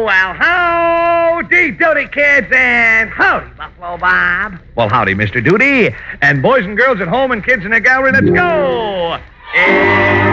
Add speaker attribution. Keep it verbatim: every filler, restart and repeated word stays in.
Speaker 1: well, howdy, Doody kids, and howdy, Buffalo Bob.
Speaker 2: Well, howdy, Mister Doody. And boys and girls at home and kids in the gallery, let's go. It's